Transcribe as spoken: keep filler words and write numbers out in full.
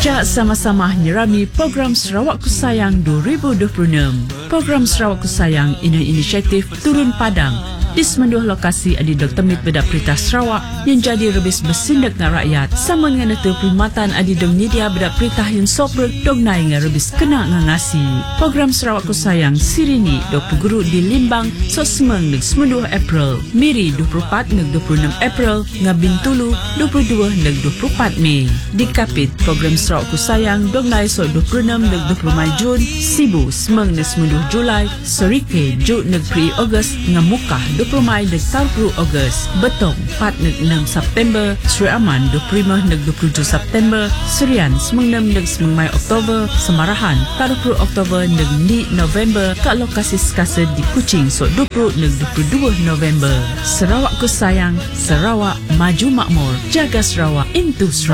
Jak sama-sama nyerami program Sarawak Ku Sayang dua ribu dua puluh enam. Program Sarawak Ku Sayang ini inisiatif Turun Padang di semenduh lokasi adi Doktor Mit Bedak Perintah Sarawak yang jadi rebis bersindak dengan rakyat sama dengan itu perkhidmatan adi dong nyedia bedak perintah yang sobrek dong naik dengan rebis kena ngangasi. Program Sarawak Ku Sayang sirini dua puluh guru di Limbang so semeng neg semenduh April, Miri dua puluh empat neg dua puluh enam April, Ngabin Tulu dua puluh dua neg dua puluh empat Mei. Di Kapit program Sarawak Ku Sayang dong naik so dua puluh enam neg dua puluh Mei Jun, Sibu semeng neg semenduh Julai, Sorike Jun neg pri Ogos ngamukah dua puluh Mei neg dua puluh Ogos, Betong empat neg enam September, Sri Aman dua puluh lima neg dua puluh tujuh September, Serian semeng enam neg semeng Mei Oktober, Semarahan dua puluh Oktober neg ni November kat lokasi sekasa di Kuching so dua puluh neg dua puluh dua November. Sarawak Ku Sayang, Sarawak maju makmur, jaga Sarawak into Sarawak.